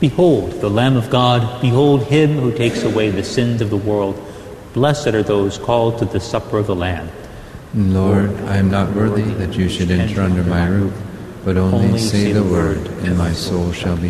Behold, the Lamb of God, behold him who takes away the sins of the world. Blessed are those called to the supper of the Lamb. Lord, I am not worthy that you should enter under my roof, but only say the word, and my soul shall be